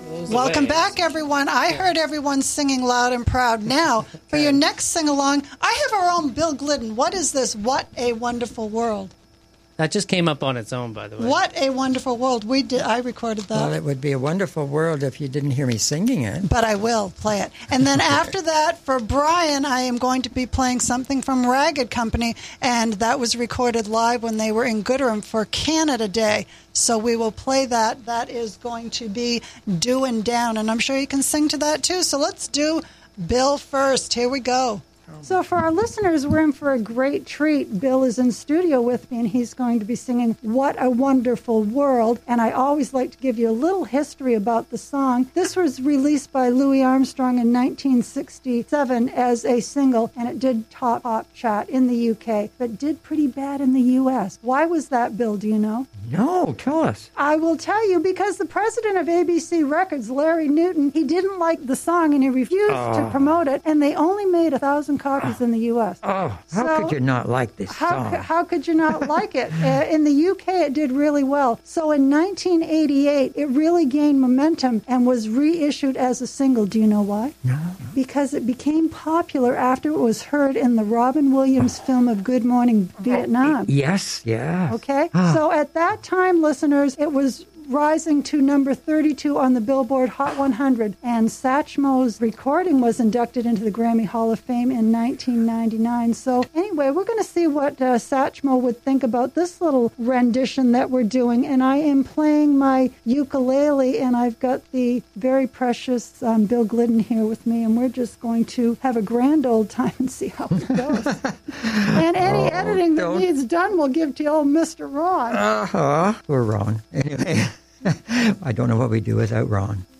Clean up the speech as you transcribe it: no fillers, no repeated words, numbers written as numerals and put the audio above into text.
Welcome back, everyone. I heard everyone singing loud and proud. Now, for your next sing-along, I have our own Bill Glidden. What is this? What a Wonderful World. That just came up on its own, by the way. What a Wonderful World. I recorded that. Well, it would be a wonderful world if you didn't hear me singing it. But I will play it. And then after that, for Brian, I am going to be playing something from Ragged Company, and that was recorded live when they were in Gooderham for Canada Day. So we will play that. That is going to be Doin' Down, and I'm sure you can sing to that too. So let's do Bill first. Here we go. So for our listeners, we're in for a great treat. Bill is in studio with me, and he's going to be singing What a Wonderful World. And I always like to give you a little history about the song. This was released by Louis Armstrong in 1967 as a single, and it did top pop chart in the UK, but did pretty bad in the US. Why was that, Bill? Do you know? No, tell us. I will tell you, because the president of ABC Records, Larry Newton, he didn't like the song, and he refused to promote it, and they only made 1,000 copies in the U.S. Oh, how could you not like this song? How could you not like it? In the U.K., it did really well. So in 1988, it really gained momentum and was reissued as a single. Do you know why? No. Because it became popular after it was heard in the Robin Williams film of Good Morning Vietnam. Yes, yeah. Okay? So at that time, listeners, it was rising to number 32 on the Billboard Hot 100. And Satchmo's recording was inducted into the Grammy Hall of Fame in 1999. So anyway, we're going to see what Satchmo would think about this little rendition that we're doing. And I am playing my ukulele, and I've got the very precious Bill Glidden here with me, and we're just going to have a grand old time and see how it goes. And any editing that needs done, we'll give to old Mr. Ron. Poor Ron. Anyway. I don't know what we do without Ron.